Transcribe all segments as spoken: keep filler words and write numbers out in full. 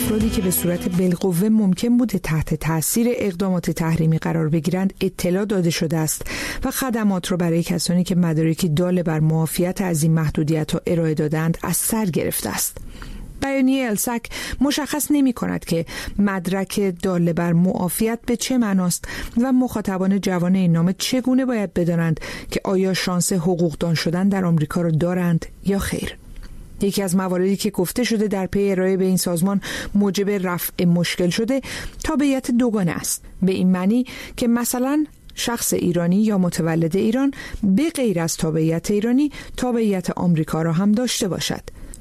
افرادی که به صورت بالقوه ممکن بوده تحت تاثیر اقدامات تحریمی قرار بگیرند اطلاع داده شده است و خدمات را برای کسانی که مدارکی دال بر معافیت از این محدودیت‌ها ارائه دادند از سر گرفته است. بیانیه السک مشخص نمی کند که مدرک دال بر معافیت به چه معناست و مخاطبان جوان این نامه چگونه باید بدانند که آیا شانس حقوقدان شدن در آمریکا را دارند یا خیر. یکی از مواردی که گفته شده در پی ارائه به این سازمان موجب رفع مشکل شده تابعیت دوگانه است، به این معنی که مثلا شخص ایرانی یا متولد ایران به غیر از تابعیت ایرانی تابعیت آمریکا را هم داشته باشد.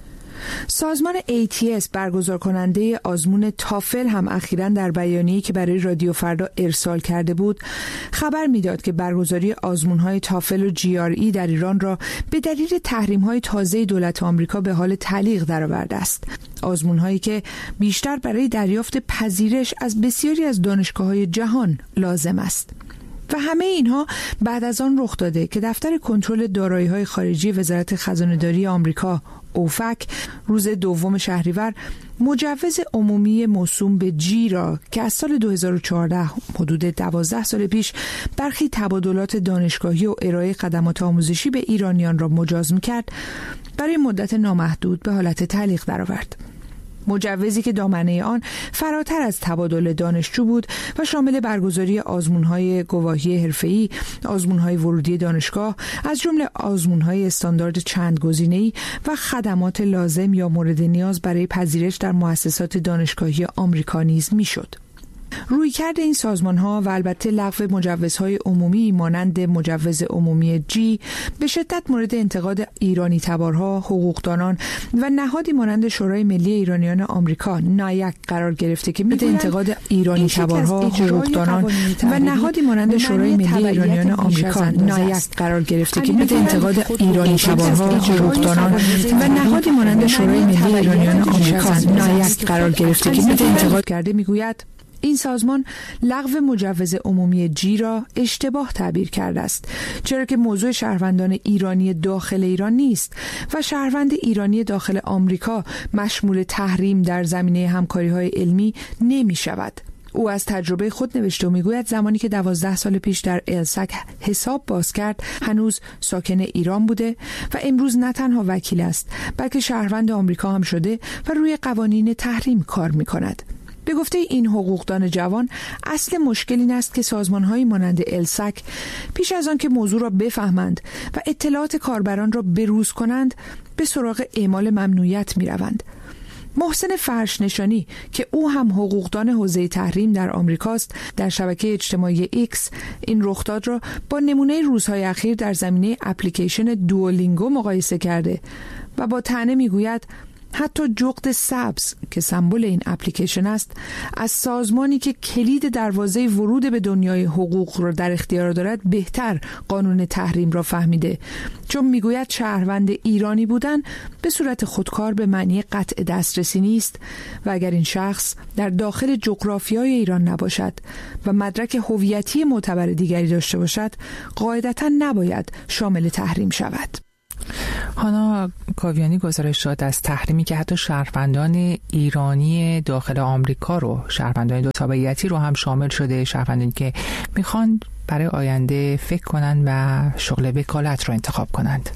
سازمان ای تی اس برگزار کننده آزمون تافل هم اخیراً در بیانیه‌ای که برای رادیو فردا ارسال کرده بود خبر میداد که برگزاری آزمون‌های تافل و جی آر ای در ایران را به دلیل تحریم‌های تازه دولت آمریکا به حال تعلیق درآورده است. آزمون‌هایی که بیشتر برای دریافت پذیرش از بسیاری از دانشگاه‌های جهان لازم است. و همه اینها بعد از آن رخ داده که دفتر کنترل دارایی‌های خارجی وزارت خزانه‌داری آمریکا اوفک روز دوم شهریور مجوز عمومی موسوم به جی را که از سال دو هزار و چهارده حدود دوازده سال پیش برخی تبادلات دانشگاهی و ارائه خدمات آموزشی به ایرانیان را مجاز می‌کرد برای مدت نامحدود به حالت تعلیق درآورد. مجوزی که دامنه آن فراتر از تبادل دانشجو بود و شامل برگزاری آزمون‌های گواهی حرفه‌ای، آزمون‌های ورودی دانشگاه، از جمله آزمون‌های استاندارد چند گزینه‌ای و خدمات لازم یا مورد نیاز برای پذیرش در مؤسسات دانشگاهی آمریکا نیز می‌شد. رویکرد این سازمان‌ها و البته لغو مجوزهای عمومی مانند مجوز عمومی جی به شدت مورد انتقاد ایرانی تبارها، حقوقدانان و نهادی مانند شورای ملی ایرانیان آمریکا نایک قرار گرفته که مورد انتقاد ایرانی تبارها، حقوقدانان و نهادی مانند شورای ملی ایرانیان آمریکا نایک قرار گرفته که مورد انتقاد ایرانی تبارها، حقوقدانان و نهادی مانند شورای ملی ایرانیان آمریکا نایک قرار گرفته که مورد انتقاد کرده میگوید این سازمان لغو مجوز عمومی جی را اشتباه تعبیر کرده است، چرا که موضوع شهروندان ایرانی داخل ایران نیست و شهروند ایرانی داخل آمریکا مشمول تحریم در زمینه همکاری‌های علمی نمی شود. او از تجربه خود نوشته و میگوید زمانی که دوازده سال پیش در السک حساب باز کرد هنوز ساکن ایران بوده و امروز نه تنها وکیل است بلکه شهروند آمریکا هم شده و روی قوانین تحریم کار می کند. به گفته این حقوقدان جوان اصل مشکل این است که سازمان‌هایی مانند السک پیش از آن که موضوع را بفهمند و اطلاعات کاربران را بروز کنند به سراغ اعمال ممنوعیت می‌روند. محسن فرش نشانی که او هم حقوقدان حوزه تحریم در آمریکاست در شبکه اجتماعی ایکس این رخداد را با نمونه روزهای اخیر در زمینه اپلیکیشن دوولینگو مقایسه کرده و با طعنه می‌گوید حتی جغد سبز که سمبل این اپلیکیشن است از سازمانی که کلید دروازه ورود به دنیای حقوق را در اختیار دارد بهتر قانون تحریم را فهمیده، چون میگوید شهروند ایرانی بودن به صورت خودکار به معنی قطع دسترسی نیست و اگر این شخص در داخل جغرافیای ایران نباشد و مدرک هویتی معتبر دیگری داشته باشد قاعدتاً نباید شامل تحریم شود. هانا کاویانی گزارش داد از تحریمی که حتی شهروندان ایرانی داخل آمریکا رو، شهروندان دو تابعیتی رو هم شامل شده، شهروندانی که میخوان برای آینده فکر کنن و شغل وکالت رو انتخاب کنند.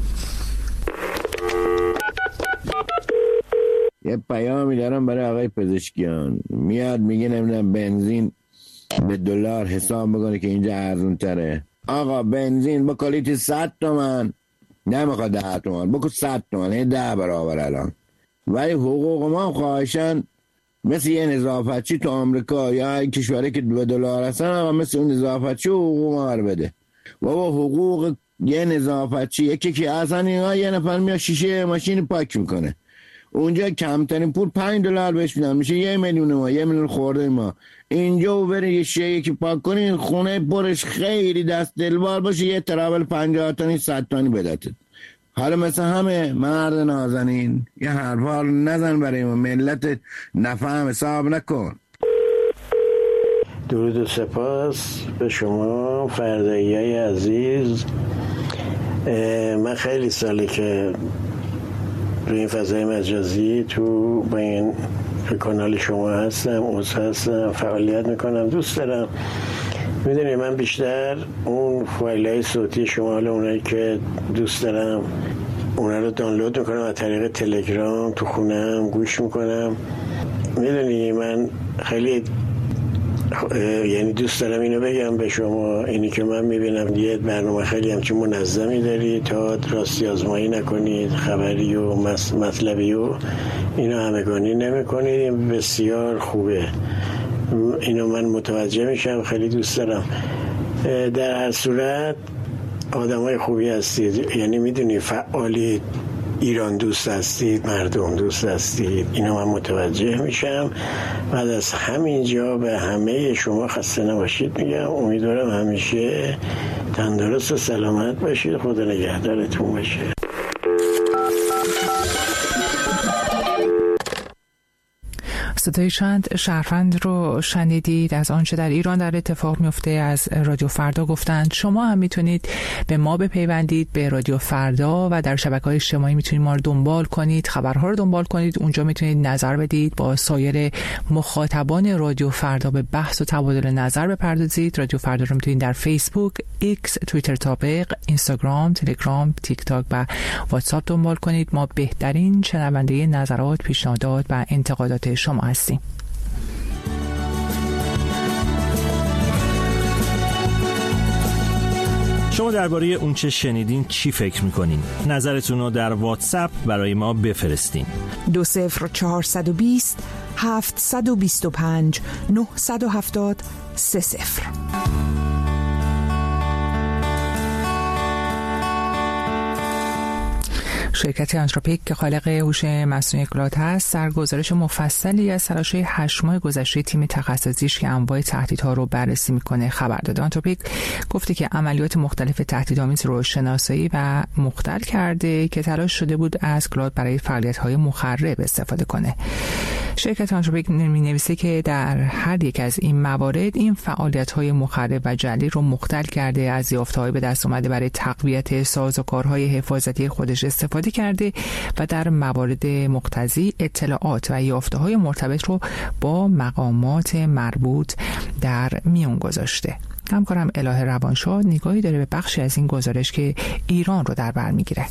یه پیامی دارم برای آقای پزشکیان، میاد میگه نمیدونم بنزین به دلار حساب بکنه که اینجا ارزون تره. آقا بنزین با کالیت صد تومن نمیخواد ده تومن بکن صد تومن، این ده برابر الان. ولی حقوق ما خواهشن مثل یه نظافتچی تو آمریکا یا این کشوری که دو دلار هستن اما مثل اون نظافتچی حقوق ما رو بده. بابا حقوق یه نظافتچی یکی که اصلا اینا یه نفر میاد شیشه ماشین پاک میکنه اونجا کمترین پول پنج دلار بهش میدن میشه یه میلیون ما یه میلیون خورده ما. اینجا بره یه شیء که پاک کنین خونه پرش خیلی دست دلوار باشه یه ترابل پنجاه تانی صد تانی بدهد. حالا مثل همه مرد نازنین یه حرفا نزن برای ما، ملت نفهم حساب نکن. درود و سپاس به شما فردایی عزیز. من خیلی سالی که روی این فضای مجازی تو با این کانال شما هستم، عضو هستم، فعالیت میکنم، دوست دارم. میدونی من بیشتر اون فایل‌های صوتی شما، حالا اونایی که دوست دارم اونا رو دانلود میکنم از طریق تلگرام، تو خونم گوش میکنم. میدونی من خیلی یعنی دوست دارم اینو بگم به شما، اینی که من میبینم یه برنامه خیلی همچین منظمی داری تا راستی آزمایی نکنید، خبری و مطلبی و اینو همگانی نمی کنید. این بسیار خوبه، اینو من متوجه میشم، خیلی دوست دارم. در هر صورت آدمای خوبی هستید، یعنی میدونی فعالید، ایران دوست هستید، مردم دوست هستید، اینو من متوجه میشم. بعد از همینجا به همه شما خسته نباشید میگم. امیدوارم همیشه تندرست و سلامت باشید، خدا نگهدارتون باشه. صدای چند شهروند رو شنیدید از آنچه در ایران در اتفاق میفته. از رادیو فردا گفتند. شما هم میتونید به ما بپیوندید، به رادیو فردا، و در شبکه‌های اجتماعی میتونید ما رو دنبال کنید، خبرها رو دنبال کنید. اونجا میتونید نظر بدید، با سایر مخاطبان رادیو فردا به بحث و تبادل نظر بپردازید. رادیو فردا رو میتونید در فیسبوک، ایکس، توییتر تابق، اینستاگرام، تلگرام، تیک تاک و واتساپ دنبال کنید. ما بهترین شنونده نظرات، پیشنهادات و انتقادات شما هستیم. شما درباره اون چه شنیدین چی فکر میکنین؟ نظرتون رو در واتساپ برای ما بفرستین. دو صفر چهارصد و بیست هفتصد و بیست و پنج نهصد و هفتاد سه صفر. شرکت آنتروپیک که خالق هوش مصنوعی کلاد هست، در گزارش مفصلی از تلاش هشت ماه گذشته تیم تخصصیش که انواع تهدیدها رو بررسی میکنه خبر داده. آنتروپیک گفته که عملیات مختلف تهدیدآمیز رو شناسایی و مختل کرده که تلاش شده بود از کلاد برای فعالیت‌های مخرب استفاده کنه. شرکت آنتروپیک می‌نویسه که در هر یک از این موارد این فعالیت‌های مخرب و جعلی رو مختل کرده، از یافته‌های به دست اومده برای تقویت سازوکارهای حفاظتی خودش استفاده کرده و در موارد مقتضی اطلاعات و یافته‌های مرتبط رو با مقامات مربوط در میون گذاشته. همکارم الهه روانشاد نگاهی داره به بخشی از این گزارش که ایران رو در بر میگیره.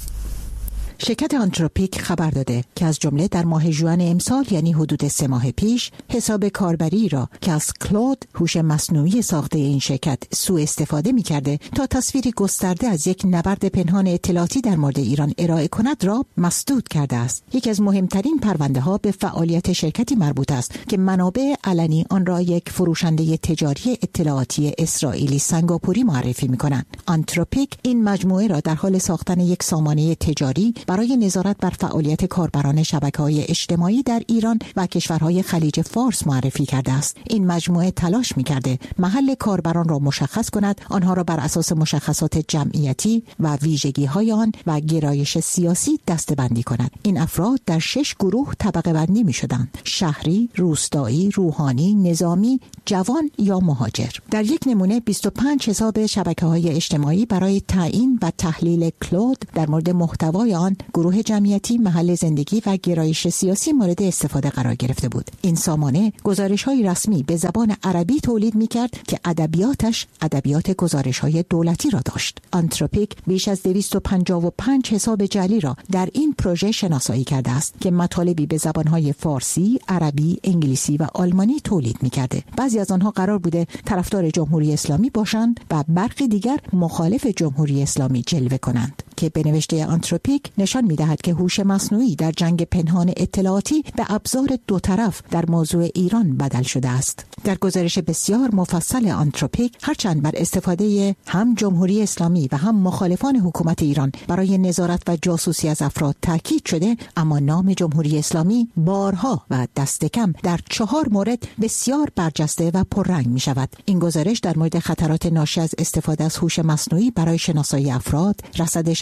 شرکت آنتروپیک خبر داده که از جمله در ماه ژوئن امسال، یعنی حدود سه ماه پیش، حساب کاربری را که از کلود هوش مصنوعی ساخته این شرکت سوء استفاده می‌کرده تا تصویری گسترده از یک نبرد پنهان اطلاعاتی در مورد ایران ارائه کند را مسدود کرده است. یکی از مهمترین پرونده‌ها به فعالیت شرکتی مربوط است که منابع علنی آن را یک فروشنده تجاری اطلاعاتی اسرائیلی سنگاپوری معرفی می‌کنند. آنتروپیک این مجموعه را در حال ساختن یک سامانه تجاری برای نظارت بر فعالیت کاربران شبکه‌های اجتماعی در ایران و کشورهای خلیج فارس معرفی کرده است. این مجموعه تلاش می‌کرده محل کاربران را مشخص کند، آنها را بر اساس مشخصات جمعیتی و ویژگی‌های آن و گرایش سیاسی دسته‌بندی کند. این افراد در شش گروه طبقه بندی می‌شدند: شهری، روستایی، روحانی، نظامی، جوان یا مهاجر. در یک نمونه بیست و پنج حساب شبکه‌های اجتماعی برای تعیین و تحلیل کلود در مورد محتوای آن گروه جمعیتی، محل زندگی و گرایش سیاسی مورد استفاده قرار گرفته بود. این سامانه گزارش‌های رسمی به زبان عربی تولید می‌کرد که ادبیاتش ادبیات گزارش‌های دولتی را داشت. آنتروپیک بیش از دویست و پنجاه و پنج حساب جعلی را در این پروژه شناسایی کرده است که مطالبی به زبان‌های فارسی، عربی، انگلیسی و آلمانی تولید می‌کرده. بعضی از آنها قرار بوده طرفدار جمهوری اسلامی باشند و برخی دیگر مخالف جمهوری اسلامی جلوه کنند، که به نوشته آنتروپیک نشان می‌دهد که هوش مصنوعی در جنگ پنهان اطلاعاتی به ابزار دو طرف در موضوع ایران بدل شده است. در گزارش بسیار مفصل آنتروپیک، هرچند بر استفاده هم جمهوری اسلامی و هم مخالفان حکومت ایران برای نظارت و جاسوسی از افراد تاکید شده، اما نام جمهوری اسلامی بارها و دست کم در چهار مورد بسیار برجسته و پررنگ می شود. این گزارش در مورد خطرات ناشی از استفاده از هوش مصنوعی برای شناسایی افراد، رصد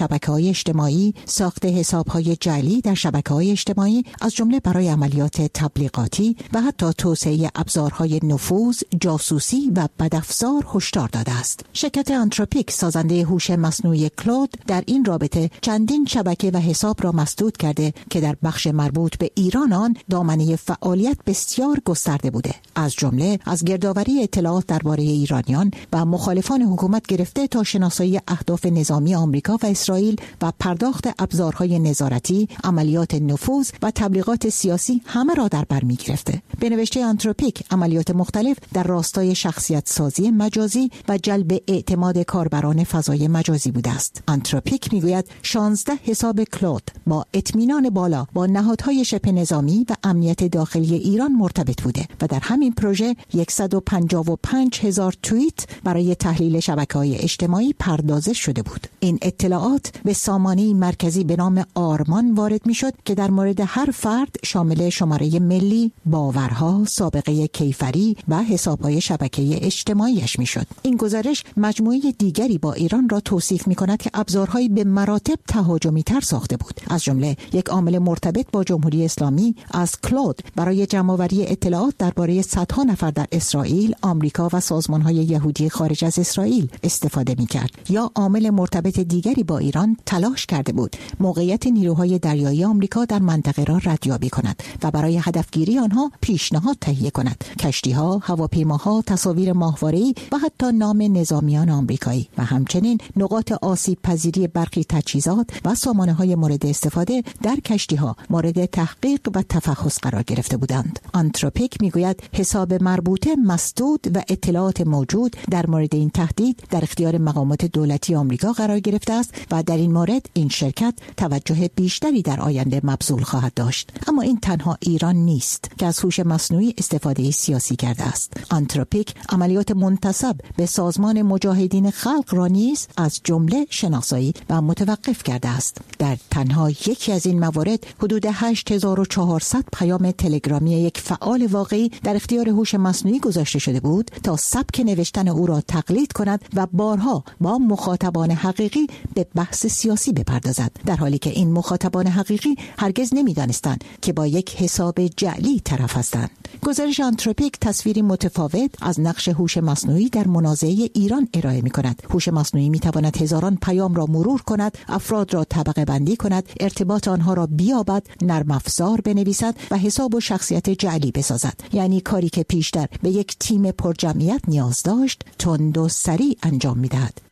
شبکه‌های اجتماعی، ساخت حساب‌های جعلی در شبکه‌های اجتماعی از جمله برای عملیات تبلیغاتی و حتی توسعه ابزارهای نفوذ، جاسوسی و بدافزار هشدار داده است. شرکت آنتروپیک سازنده هوش مصنوعی کلود در این رابطه چندین شبکه و حساب را مسدود کرده که در بخش مربوط به ایران آن دامنه فعالیت بسیار گسترده بوده، از جمله از گردآوری اطلاعات درباره ایرانیان و مخالفان حکومت گرفته تا شناسایی اهداف نظامی آمریکا و اسرائیل و پرداخت ابزارهای نظارتی، عملیات نفوذ و تبلیغات سیاسی همه را در بر می‌گرفته. به نوشته آنتروپیک عملیات مختلف در راستای شخصیت سازی مجازی و جلب اعتماد کاربران فضای مجازی بوده است. آنتروپیک میگوید شانزده حساب کلود با اطمینان بالا با نهادهای شبه نظامی و امنیت داخلی ایران مرتبط بوده و در همین پروژه صد و پنجاه و پنج هزار توییت برای تحلیل شبکه‌های اجتماعی پردازش شده بود. این اطلاعات به سامانه مرکزی به نام آرمان وارد میشد که در مورد هر فرد شامل شماره ملی، باورها، سابقه کیفری و حساب‌های شبکه اجتماعیش میشد. این گزارش مجموعه دیگری با ایران را توصیف می‌کند که ابزارهایی به مراتب تهاجمی‌تر ساخته بود. از جمله یک عامل مرتبط با جمهوری اسلامی از کلود برای جمع‌آوری اطلاعات درباره صدها نفر در اسرائیل، آمریکا و سازمان‌های یهودی خارج از اسرائیل استفاده می‌کرد. یا عامل مرتبط دیگری با ایران تلاش کرده بود موقعیت نیروهای دریایی آمریکا در منطقه را ردیابی کند و برای هدفگیری آنها پیشنهاد تهیه کند. کشتی‌ها، هواپیماها، تصاویر ماهواره‌ای و حتی نام نظامیان آمریکایی و همچنین نقاط آسیب پذیری برخی تجهیزات و سامانه‌های مورد استفاده در کشتی‌ها مورد تحقیق و تفحص قرار گرفته بودند. آنتروپیک میگوید حساب مربوطه مسدود و اطلاعات موجود در مورد این تهدید در اختیار مقامات دولتی آمریکا قرار گرفته است و در این مورد این شرکت توجه بیشتری در آینده مبذول خواهد داشت. اما این تنها ایران نیست که از هوش مصنوعی استفاده سیاسی کرده است. آنتروپیک عملیات منتسب به سازمان مجاهدین خلق را نیز از جمله شناسایی و متوقف کرده است. در تنها یکی از این موارد حدود هشت هزار و چهارصد پیام تلگرامی یک فعال واقعی در اختیار هوش مصنوعی گذاشته شده بود تا سبک نوشتن او را تقلید کند و بارها با مخاطبان حقیقی به بحث سیاسی بپردازد، در حالی که این مخاطبان حقیقی هرگز نمی‌دانستند که با یک حساب جعلی طرف هستند. گزارش آنتروپیک تصویری متفاوت از نقش هوش مصنوعی در منازعه ایران ارائه می‌کند. هوش مصنوعی می‌تواند هزاران پیام را مرور کند، افراد را طبقه بندی کند، ارتباط آنها را بیابد، نرم افزار بنویسد و حساب و شخصیت جعلی بسازد. یعنی کاری که پیشتر به یک تیم پرجمعیت نیاز داشت، تند و سریع انجام می‌دهد.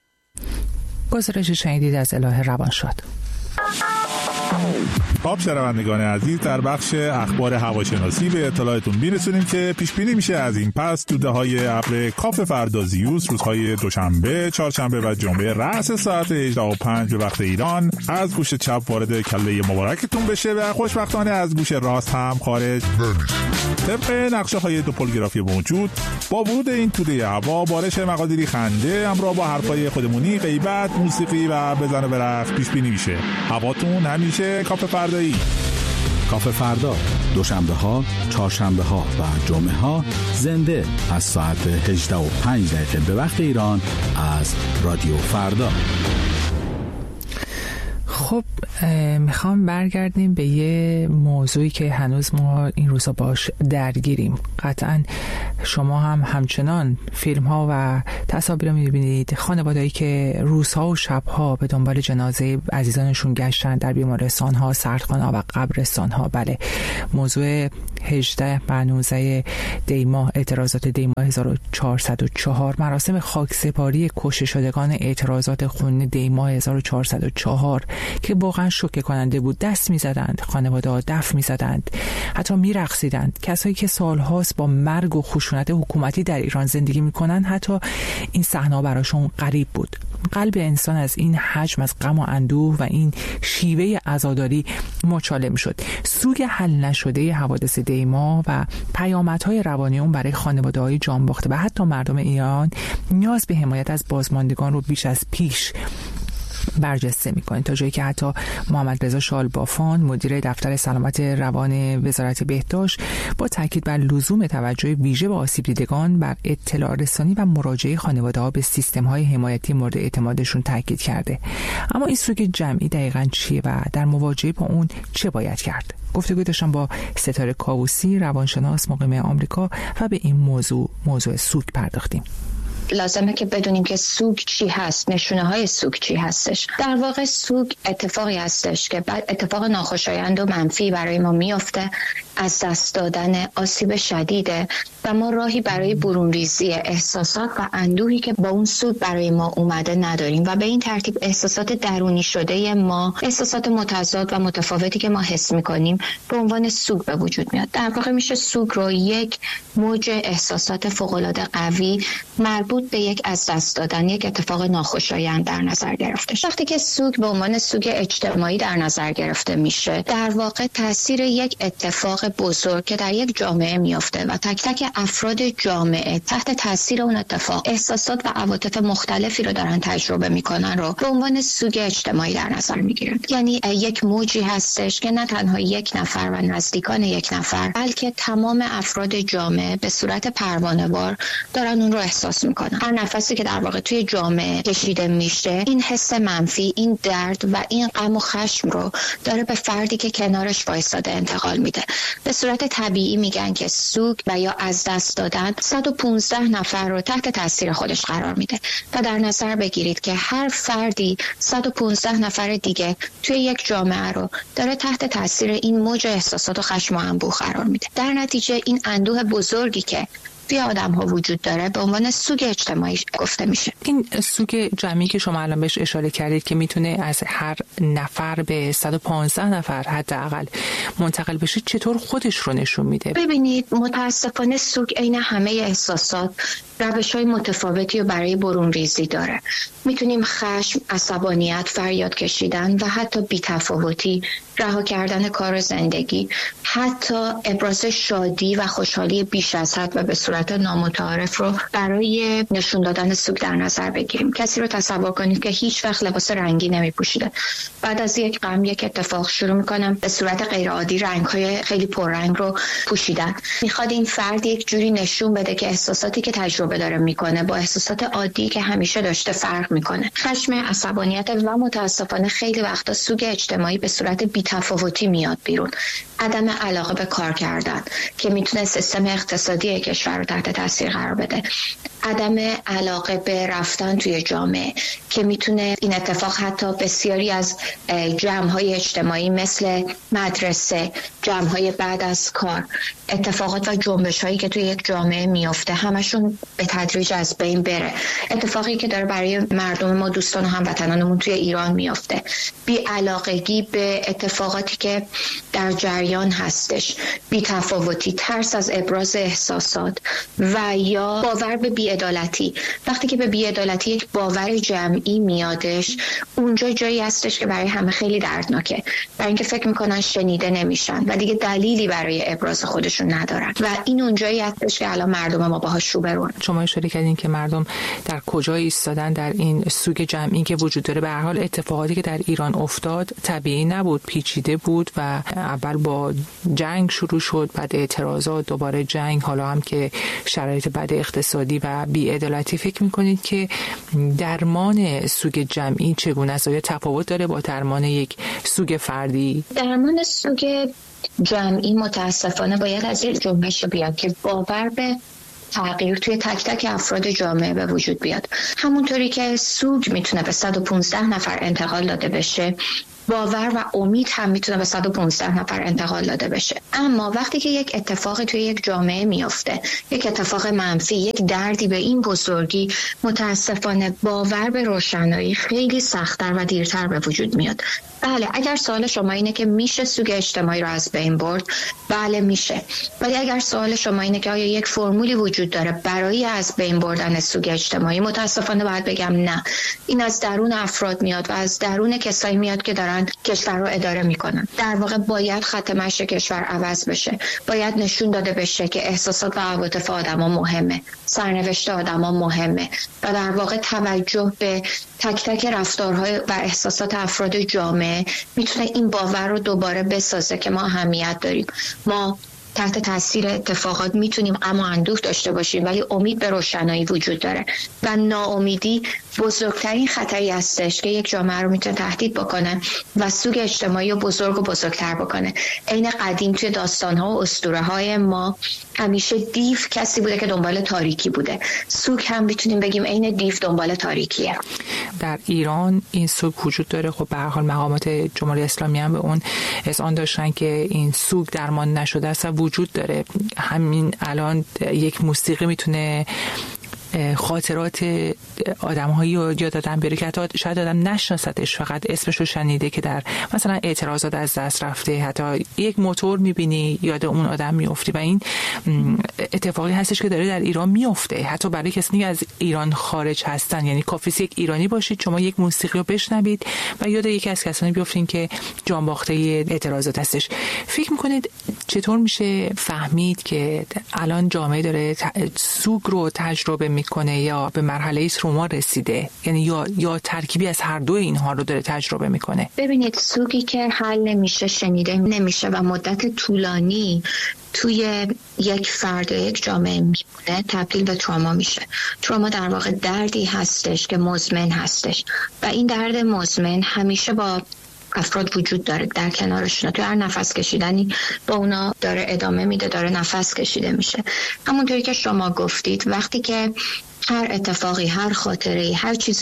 گزارش شنیدید از الهه روانشاد. خب شنوندگان عزیز، در بخش اخبار هواشناسی به اطلاعتون میرسونیم که پیش بینی میشه از این پس توده‌های ابر کاف فردا زیوس روزهای دوشنبه، چهارشنبه و جمعه رأس ساعت هجده و پنج به وقت ایران از گوش چپ وارد کله مبارکتون بشه و خوشبختانه از گوش راست هم خارج نمیشه. طبق نقشه‌های دوپولگرافی موجود، با ورود این توده هوا بارش مقادیری خنده همراه با حرفای خودمونی، غیبت، موسیقی و بزن و برقص پیش بینی میشه. هواتون همیشه کاف فردایی. کاف فردا دوشنبه ها، چهارشنبه ها و جمعه ها زنده از ساعت هجده و پنج دقیقه به وقت ایران از رادیو فردا. خب میخوام برگردیم به یه موضوعی که هنوز ما این روزا باش درگیریم. قطعا شما هم همچنان فیلم ها و تصاویر رو میبینید، خانوادهایی که روزها و شبها به دنبال جنازه عزیزانشون گشتن در بیمارستان ها، سردخانه ها و قبرستان ها. بله، موضوع هجده و نوزده دی ماه، اعتراضات دی ماه هزار و چهارصد و چهار، مراسم خاکسپاری کشته شدگان اعتراضات خونین دی ماه هزار و چهارصد و چهار که واقعا شوکه کننده بود. دست می‌زدند، خانواده‌ها دف می‌زدند، حتی می‌رقصیدند. کسایی که سال‌هاست با مرگ و خشونت حکومتی در ایران زندگی می‌کنند، حتی این صحنه براشون غریب بود. قلب انسان از این حجم از غم و اندوه و این شیوه عزاداری مچاله می‌شد. سوگ حل نشده حوادث دیما و پیامدهای روانی اون برای خانواده‌های جان باخته و حتی مردم ایران نیاز به حمایت از بازماندگان رو بیش از پیش برجسته میکنید، تا جایی که حتی محمد رضا شالبافان مدیر دفتر سلامت روان وزارت بهداشت با تاکید بر لزوم توجه ویژه به آسیب دیدگان بر اطلاع رسانی و مراجعه خانواده‌ها به سیستم‌های حمایتی مورد اعتمادشون تاکید کرده. اما این سوگ جمعی دقیقاً چیه و در مواجهه با اون چه باید کرد؟ گفتگو داشتم با ستاره کاووسی، روانشناس مقیم آمریکا، و به این موضوع موضوع سوگ پرداختیم. لازمه که بدونیم که سوگ چی هست، نشونه های سوگ چی هستش. در واقع سوگ اتفاقی هستش که بعد اتفاق ناخوشایند و منفی برای ما میفته، از دست دادن، آسیب شدیده و ما راهی برای برون ریزی احساسات و اندوهی که با اون سوگ برای ما اومده نداریم و به این ترتیب احساسات درونی شده ما، احساسات متضاد و متفاوتی که ما حس میکنیم به عنوان سوگ به وجود میاد. در واقع میشه سوگ رو یک موج احساسات فوق‌العاده قوی مربوط به یک از دست دادن، یک اتفاق ناخوشایند در نظر گرفته. وقتی که سوگ به عنوان سوگ اجتماعی در نظر گرفته میشه، در واقع تاثیر یک اتفاق بزرگ که در یک جامعه میفته و تک تک افراد جامعه تحت تاثیر اون اتفاق احساسات و عواطف مختلفی رو دارن تجربه میکنن رو به عنوان سوگ اجتماعی در نظر میگیرن. یعنی یک موجی هستش که نه تنها یک نفر و نزدیکان یک نفر، بلکه تمام افراد جامعه به صورت پروانه‌وار دارن اون رو احساس میکنن. هر نفسی که در واقع توی جامعه کشیده میشه، این حس منفی، این درد و این غم و خشم رو داره به فردی که کنارش وایساده انتقال میده. به صورت طبیعی میگن که سوگ و یا از دست دادن صد و پانزده نفر رو تحت تاثیر خودش قرار میده و در نظر بگیرید که هر فردی صد و پانزده نفر دیگه توی یک جامعه رو داره تحت تاثیر این موج احساسات و خشم و انبوه قرار میده. در نتیجه این اندوه بزرگی که توی آدم ها وجود داره به عنوان سوگ اجتماعی گفته میشه. این سوگ جمعی که شما الان بهش اشاره کردید که میتونه از هر نفر به صد و پانزده نفر حداقل منتقل بشه، چطور خودش رو نشون میده؟ ببینید، متاسفانه سوگ عین همه احساسات روش‌های متفاوتی رو برای برون ریزی داره. میتونیم خشم، عصبانیت، فریاد کشیدن و حتی بی‌تفاوتی، رها کردن کار زندگی، حتی ابراز شادی و خوشحالی بیش از حد و به صورت نامتعارف رو برای نشون دادن سوگ در نظر بگیریم. کسی رو تصور کنید که هیچ وقت لباس رنگی نمی‌پوشیده. بعد از یک غم، یک اتفاق شروع می‌کنه به صورت غیرعادی رنگ‌های خیلی پررنگ رو پوشیدن. می‌خواد این فرد یک جوری نشون بده که احساساتی که تجربه داره می‌کنه با احساسات عادی که همیشه داشته فرق می‌کنه. خشم، عصبانیت و متأسفانه خیلی وقتا سوگ اجتماعی به صورت بی‌تفاوتی میاد بیرون. عدم علاقه به کار کردن که میتونه سیستم اقتصادی کشور رو تحت تاثیر قرار بده. عدم علاقه به رفتن توی جامعه که میتونه این اتفاق حتی بسیاری از جمع‌های اجتماعی مثل مدرسه، جمع‌های بعد از کار، اتفاقات و جنبش‌هایی که توی یک جامعه میفته همشون به تدریج از بین بره. اتفاقی که داره برای مردم ما، دوستان و هموطنانمون توی ایران میفته، بی‌علاقگی به اتفاقاتی که در جریان هستش، بی‌تفاوتی، ترس از ابراز احساسات و یا باور به بی‌عدالتی. وقتی که به بی‌عدالتی یک باور جمعی میادش، اونجا جایی هستش که برای همه خیلی دردناکه، برای اینکه فکر میکنن شنیده نمیشن و دیگه دلیلی برای ابراز خودشون ندارن و این اونجایی هستش که الان مردم ما باهاش روبرون. شما اشاره کردین که مردم در کجا ایستادن در این سوگ جمعی که وجود داره. به هر حال اتفاقاتی که در ایران افتاد طبیعی نبود، پیچیده بود و اول با جنگ شروع شد، بعد اعتراضات، دوباره جنگ، حالا هم که شرایط بد اقتصادی و بی‌عدالتی. فکر می‌کنید که درمان سوگ جمعی چگونه است؟ آیا تفاوت داره با درمان یک سوگ فردی؟ درمان سوگ جمعی متاسفانه باید از یک جنبش بیاد که باور به تغییر توی تک تک افراد جامعه به وجود بیاد. همونطوری که سوگ میتونه به صد و پانزده نفر انتقال داده بشه، باور و امید هم میتونه به صد و پانزده نفر انتقال داده بشه. اما وقتی که یک اتفاقی توی یک جامعه میافته، یک اتفاق منفی، یک دردی به این بزرگی، متاسفانه باور به روشنایی خیلی سخت‌تر و دیرتر به وجود میاد. بله، اگر سوال شما اینه که میشه سوگ اجتماعی رو از بین برد، بله میشه. ولی اگر سوال شما اینه که آیا یک فرمولی وجود داره برای از بین بردن سوگ اجتماعی، متاسفانه باید بگم نه. این از درون افراد میاد و از درون کسایی میاد که دارن کشور رو اداره میکنن. در واقع باید خط مشی کشور عوض بشه. باید نشون داده بشه که احساسات و عواطف آدما مهمه، سرنوشت آدما مهمه و در واقع توجه به تک تک رفتارهای و احساسات افراد جامعه میتونه این باور رو دوباره بسازه که ما اهمیت داریم. ما تحت تاثیر اتفاقات میتونیم اما اندوه داشته باشیم، ولی امید به روشنایی وجود داره و ناامیدی بزرگترین خطری هستش که یک جامعه رو میتونه تهدید بکنه و سوگ اجتماعی رو بزرگ و بزرگتر بکنه. عین قدیم توی داستان‌ها و اسطوره‌های ما همیشه دیو کسی بوده که دنبال تاریکی بوده. سوگ هم میتونیم بگیم عین دیو دنبال تاریکیه. در ایران این سوگ وجود داره. خب به هر حال مقامات جمهوری اسلامی هم به اون اذعان داشتن که این سوگ درمان نشده است وجود داره. همین الان یک موسیقی میتونه خاطرات آدم‌هایی رو یاد دادن بره که حتی شاید آدم نشناستش، فقط اسمش رو شنیده که در مثلا اعتراضات از دست رفته، حتی یک موتور میبینی یاد اون آدم میفتی و این اتفاقی هستش که داره در ایران میفته. حتی برای کسانی که از ایران خارج هستن، یعنی کافیه یک ایرانی باشید شما یک موسیقی رو بشنوید و یاد یکی از کسانی بیفتین که جان باخته اعتراضات هستش. فکر میکنید چطور میشه فهمید که الان جامعه داره سوگ رو تجربه میکنه یا به مرحله تروما رسیده، یعنی یا یا ترکیبی از هر دو اینها رو داره تجربه میکنه؟ ببینید، سوگی که حل نمیشه، شنیده نمیشه و مدت طولانی توی یک فرد و یک جامعه میمونه، تبدیل به تروما میشه. تروما در واقع دردی هستش که مزمن هستش و این درد مزمن همیشه با افراد وجود داره، در کنارشون تو هر نفس کشیدنی با اونا داره ادامه میده، داره نفس کشیده میشه. همونطوری که شما گفتید، وقتی که هر اتفاقی، هر خاطره، هر چیز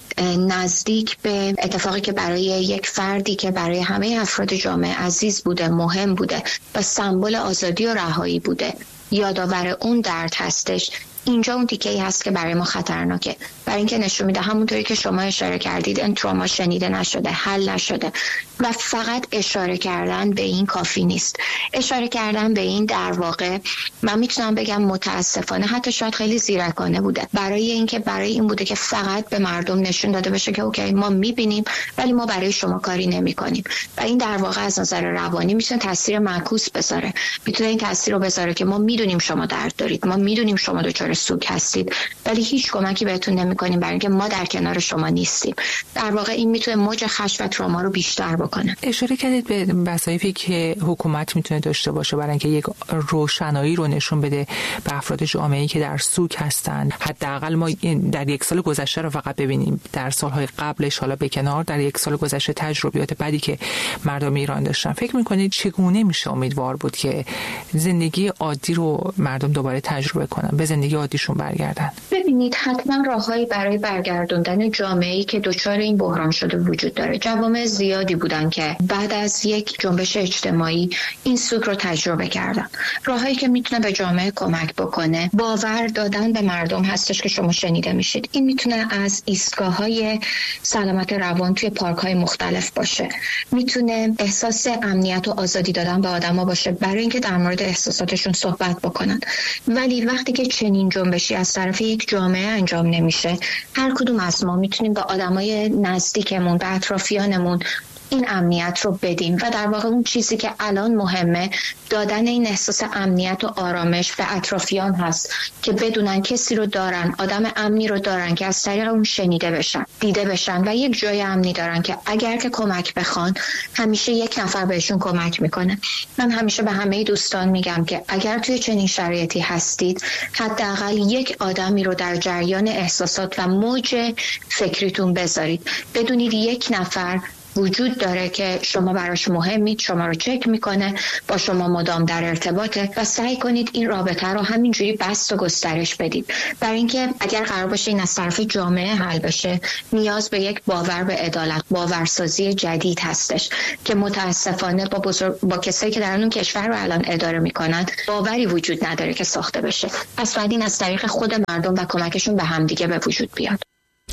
نزدیک به اتفاقی که برای یک فردی که برای همه افراد جامعه عزیز بوده، مهم بوده و سمبل آزادی و رهایی بوده، یادآور اون درد هستش، اینجا اون تیکه‌ای هست که برای ما خطرناکه، برای اینکه نشون میده همونطوری که شما اشاره کردید این تروما شنیده نشده، حل نشده و فقط اشاره کردن به این کافی نیست. اشاره کردن به این در واقع من میتونم بگم متاسفانه حتی شاید خیلی زیرکانه بوده، برای اینکه برای این بوده که فقط به مردم نشون داده بشه که اوکی ما میبینیم ولی ما برای شما کاری نمیکنیم و این در واقع از نظر روانی میتونه تاثیر معکوس بذاره. میتونه این تاثیر رو بذاره که ما میدونیم شما درد دارید، ما میدونیم شما دچار سوگ هستید ولی هیچ کمکی بهتون نمیکنیم برای اینکه ما در کنار شما نیستیم. در واقع این میتونه موج خشم و تروما رو بیشتر بکنه. اشاره کردید به وظایفی که حکومت میتونه داشته باشه برای اینکه یک روشنایی رو نشون بده به افراد جامعه‌ای که در سوگ هستن. حداقل ما در یک سال گذشته رو فقط ببینیم، در سالهای قبلش حالا به کنار، در یک سال گذشته تجربیات بعدی که مردم ایران داشتن، فکر میکنید چگونه میشه امیدوار بود که زندگی عادی رو مردم دوباره تجربه کنن، به زندگی عادیشون برگردن؟ ببینید، حتما راههایی برای برگردوندن جامعه‌ای که دچار این بحران شده وجود داره. جوامع زیادی بودن که بعد از یک جنبش اجتماعی این سوگ رو تجربه کردن. راههایی که میتونه به جامعه کمک بکنه، باور دادن به مردم هستش که شما شنیده میشید. این میتونه از ایستگاه‌های سلامت روان توی پارک‌های مختلف باشه، میتونه احساس امنیت و آزادی دادن به آدما باشه برای اینکه در مورد احساساتشون صحبت بکنن. ولی وقتی که چنین جنبشی از طرف یک جامعه انجام نمیشه، هر کدوم از ما میتونیم به آدمای نزدیکمون، به اطرافیانمون این امنیت رو بدیم و در واقع اون چیزی که الان مهمه دادن این احساس امنیت و آرامش به اطرافیان هست که بدونن کسی رو دارن، آدم امنی رو دارن که از طریق اون شنیده بشن، دیده بشن و یک جای امنی دارن که اگر که کمک بخوان همیشه یک نفر بهشون کمک میکنه. من همیشه به همه دوستان میگم که اگر توی چنین شرایطی هستید، حداقل یک آدمی رو در جریان احساسات و موج فکریتون بذارید. بدونید یک نفر وجود داره که شما براش مهمید، شما رو چک میکنه، با شما مدام در ارتباطه و سعی کنید این رابطه رو همینجوری بسط و گسترش بدید. برای اینکه اگر قرار باشه این از طرف جامعه حل بشه، نیاز به یک باور به عدالت، باورسازی جدید هستش که متاسفانه با بزرگ... با کسایی که در اون کشور رو الان اداره میکنن باوری وجود نداره که ساخته بشه. پس باید این از طریق خود مردم و کمکشون به همدیگه به وجود بیاد.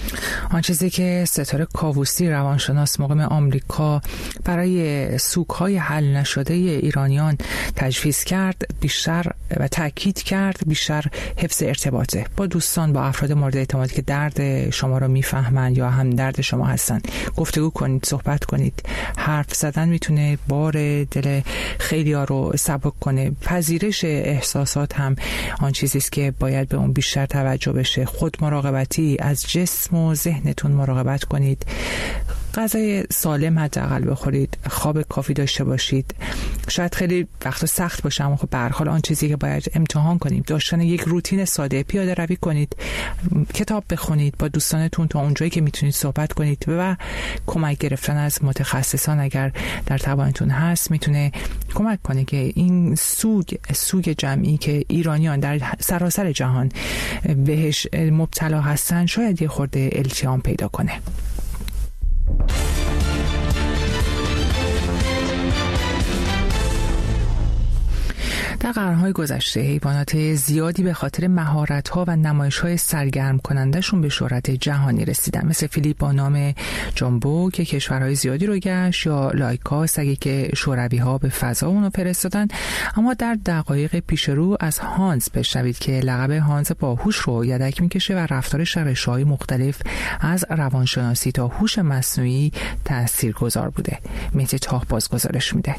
آن چیزی که ستاره کاووسی روانشناس مقیم آمریکا برای سوگ‌های حل نشده ایرانیان تجویز کرد بیشتر و تاکید کرد بیشتر حفظ ارتباطه با دوستان، با افراد مورد اعتمادی که درد شما رو میفهمن یا هم درد شما هستن. گفتگو کنید، صحبت کنید. حرف زدن میتونه بار دل خیلی‌ها رو سبک کنه. پذیرش احساسات هم آن چیزی است که باید به اون بیشتر توجه بشه. خود مراقبتی، از جسم و ذهنتون مراقبت کنید. غذای سالم حداقل بخورید، خواب کافی داشته باشید. شاید خیلی وقتا سخت باشه اما خب به هر حال آن چیزی که باید امتحان کنیم داشتن یک روتین ساده. پیاده روی کنید، کتاب بخونید، با دوستانتون تا اونجایی که میتونید صحبت کنید و کمک گرفتن از متخصصان اگر در توانتون هست میتونه کمک کنه که این سوگ سوگ جمعی که ایرانیان در سراسر جهان بهش مبتلا هستن شاید یه خورده التیام پیدا کنه. در قرن‌های گذشته حیوانات زیادی به خاطر مهارت‌ها و نمایش‌های سرگرم کنندشون به شهرت جهانی رسیدن، مثل فیلیپ با نام جامبو که کشورهای زیادی رو گشت، یا لایکا سگی که شوروی‌ها به فضا اونو فرستادن. اما در دقایق پیش رو از هانس بشنوید که لقب هانس باهوش رو یدک میکشه و رفتارش در رشته‌های مختلف از روانشناسی تا هوش مصنوعی تاثیرگذار بوده. مهدی تاهباز گزارش میده.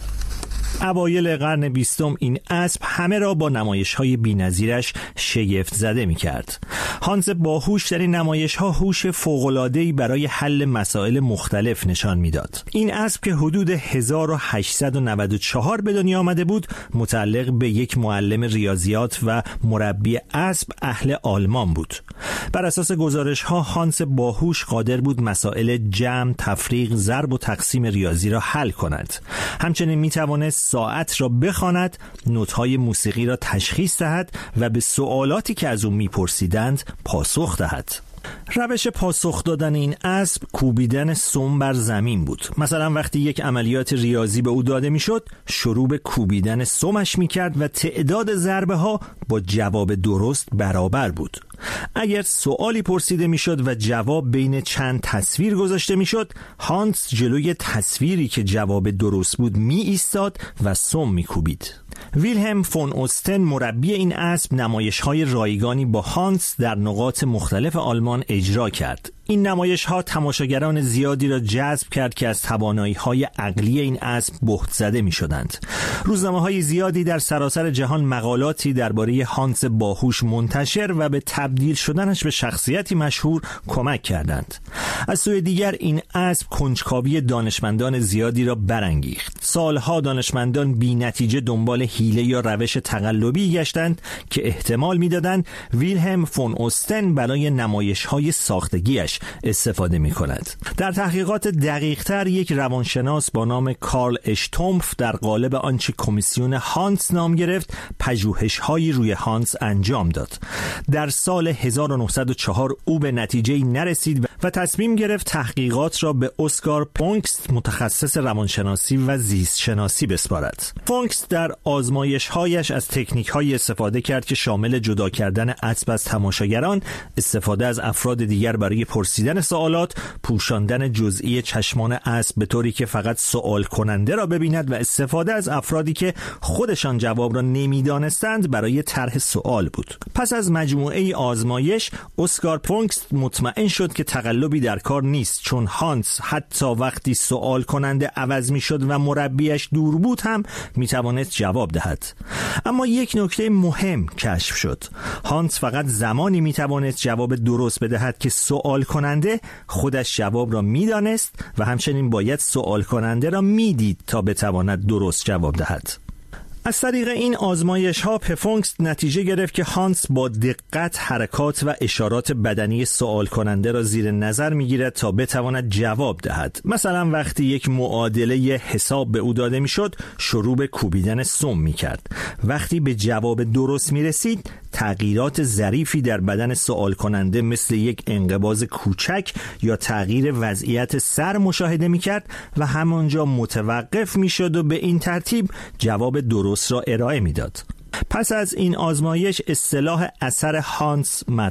اوایل قرن بیستم این اسب همه را با نمایش‌های بی‌نظیرش شگفت زده می‌کرد. هانس باهوش در این نمایش‌ها هوش فوق‌العاده‌ای برای حل مسائل مختلف نشان می‌داد. این اسب که حدود هزار و هشتصد و نود و چهار به دنیا آمده بود، متعلق به یک معلم ریاضیات و مربی اسب اهل آلمان بود. بر اساس گزارش‌ها هانس باهوش قادر بود مسائل جمع، تفریق، ضرب و تقسیم ریاضی را حل کند. همچنین می‌توانست ساعت را بخواند، نوت‌های موسیقی را تشخیص دهد و به سوالاتی که از او می‌پرسیدند پاسخ دهد. روش پاسخ دادن این اسب کوبیدن سم بر زمین بود. مثلا وقتی یک عملیات ریاضی به او داده میشد، شروع به کوبیدن سمش میکرد و تعداد ضربه ها با جواب درست برابر بود. اگر سوالی پرسیده میشد و جواب بین چند تصویر گذاشته میشد، هانس جلوی تصویری که جواب درست بود می ایستاد و سم میکوبید. ویلهلم فون اوستن مربی این اسب نمایش‌های رایگانی با هانس در نقاط مختلف آلمان اجرا کرد. این نمایش‌ها تماشاگران زیادی را جذب کرد که از توانایی‌های عقلی این اسب بهت زده می‌شدند. روزنامه‌های زیادی در سراسر جهان مقالاتی درباره هانس باهوش منتشر و به تبدیل شدنش به شخصیتی مشهور کمک کردند. از سوی دیگر این اسب کنجکاوی دانشمندان زیادی را برانگیخت. سالها دانشمندان بی‌نتیجه دنبال حیله یا روش تقلبی گشتند که احتمال می‌دادند ویلهلم فون اوستن برای نمایش‌های ساختگیش استفاده می کند. در تحقیقات دقیق‌تر یک روانشناس با نام کارل اشتومف در قالب آنچه کمیسیون هانس نام گرفت پژوهش‌هایی روی هانس انجام داد. در سال هزار و نهصد و چهار او به نتیجه‌ای نرسید و تصمیم گرفت تحقیقات را به اسکار فونکست متخصص روانشناسی و زیست شناسی بسپارد. فونکست در آزمایش‌هایش از تکنیک‌هایی استفاده کرد که شامل جدا کردن اسب از تماشاگران، استفاده از افراد دیگر برای پرسیدن سوالات، پوشاندن جزئی چشمان اسب به طوری که فقط سوال کننده را ببیند و استفاده از افرادی که خودشان جواب را نمیدانستند برای طرح سوال بود. پس از مجموعه آزمایش اسکار فونکست مطمئن شد که تقلبی در کار نیست، چون هانس حتی وقتی سوال کننده عوض می شد و مربیش دور بود هم می توانست جواب دهد. اما یک نکته مهم کشف شد. هانس فقط زمانی می توانست جواب درست بدهد که سوال کننده خودش جواب را می دانست و همچنین باید سوال کننده را می دید تا بتواند درست جواب دهد. از طریق این آزمایش ها فونکست نتیجه گرفت که هانس با دقت حرکات و اشارات بدنی سوال کننده را زیر نظر می گیرد تا بتواند جواب دهد. مثلا وقتی یک معادله حساب به او داده می شد، شروع به کوبیدن سم می کرد. وقتی به جواب درست می رسید، تغییرات ظریفی در بدن سوال کننده مثل یک انقباض کوچک یا تغییر وضعیت سر مشاهده می کرد و همانجا متوقف می شد و به این ترتیب جواب درست را ارائه می داد. پس از این آزمایش اصطلاح اثر هانس